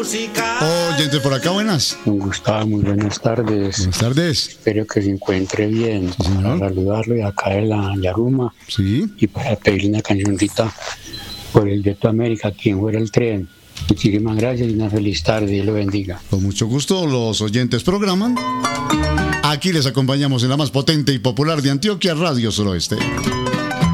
Oyentes por acá, buenas. Gustavo, muy buenas tardes. Buenas tardes. Espero que se encuentre bien. Sí, señor. Para saludarlo y acá de la Yaruma. Sí. Y para pedirle una cancioncita por el de tu América, quien fuera el tren. Muchísimas gracias y una feliz tarde. Dios lo bendiga. Con mucho gusto, los oyentes programan. Aquí les acompañamos en la más potente y popular de Antioquia, Radio Suroeste.